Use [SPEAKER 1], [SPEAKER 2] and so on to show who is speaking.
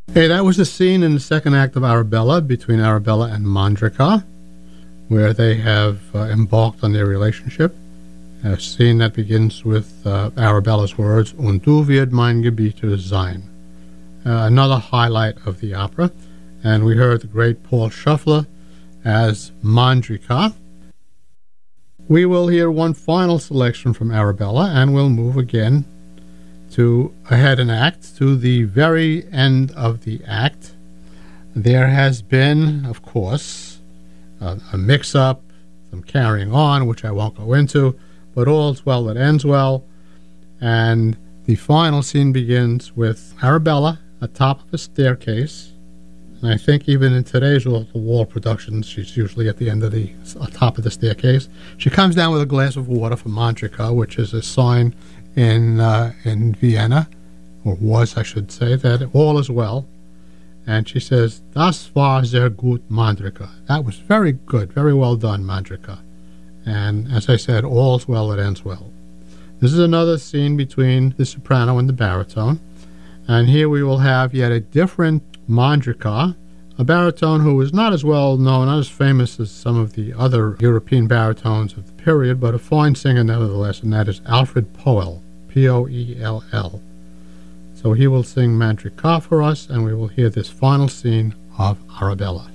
[SPEAKER 1] Hey, that was the scene in the second act of Arabella between Arabella and Mandrika, where they have embarked on their relationship. A scene that begins with Arabella's words, "Und du wird mein Gebieter sein." Another highlight of the opera. And we heard the great Paul Shuffler as Mandrika. We will hear one final selection from Arabella, and we'll move again to ahead an act to the very end of the act. There has been, of course, a mix-up, some carrying on, which I won't go into, but all's well that ends well. And the final scene begins with Arabella atop of a staircase. And I think even in today's wall productions, she's usually at the end of the top of the staircase. She comes down with a glass of water for Mandrika, which is a sign in Vienna, or was, I should say, that all is well. And she says, "Das war sehr gut, Mandrika." That was very good, very well done, Mandrika. And as I said, all's well that ends well. This is another scene between the soprano and the baritone. And here we will have yet a different Mandrika, a baritone who is not as well known, not as famous as some of the other European baritones of the period, but a fine singer nevertheless, and that is Alfred Poell, P-O-E-L-L. So he will sing Mandrika for us, and we will hear this final scene of Arabella.